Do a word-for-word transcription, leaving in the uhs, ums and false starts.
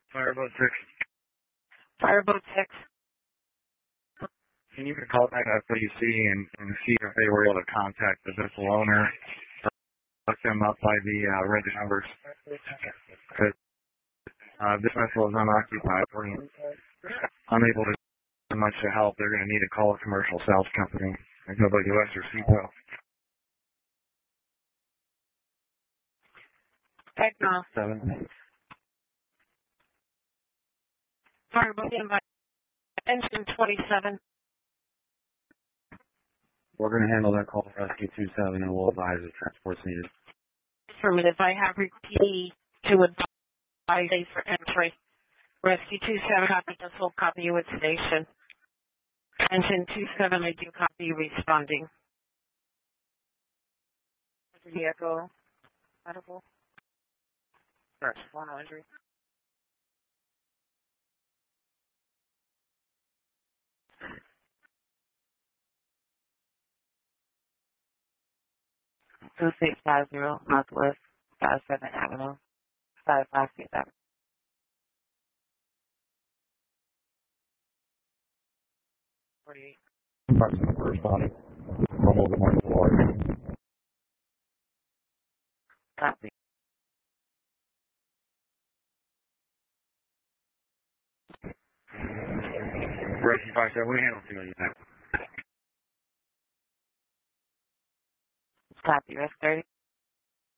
Fireboat six. Fireboat six. Can you call back F W C and, and see if they were able to contact the vessel owner or look them up by the uh, red numbers? Because uh, this vessel is unoccupied. We're unable to do much to help. They're going to need to call a commercial sales company, like W S or C P O. Techno. Seven. Fireboat invite. Engine twenty-seven. We're going to handle that call for Rescue two seven and we'll advise if transport's needed. Affirmative. I have requested to advise A for entry. Rescue two seven, copy this whole copy you at station. Engine two seven, I do copy you responding. Vehicle. Medical. First, one hundred. two six five zero, Northwest, five seventh Avenue, five five six Avenue. forty-eight. Approximate first body. Rumble the market water. Copy. Rescue five seven, we handle single unit. Copy, rest thirty.